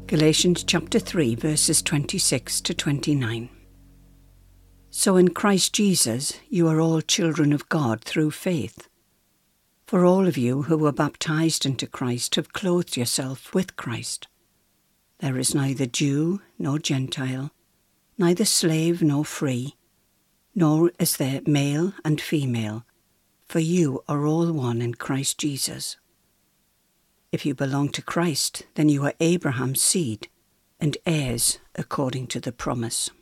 Galatians chapter 3 verses 26 to 29. So in Christ Jesus you are all children of God through faith. For all of you who were baptized into Christ have clothed yourself with Christ. There is neither Jew nor Gentile, neither slave nor free, nor is there male and female, for you are all one in Christ Jesus. If you belong to Christ, then you are Abraham's seed and heirs according to the promise.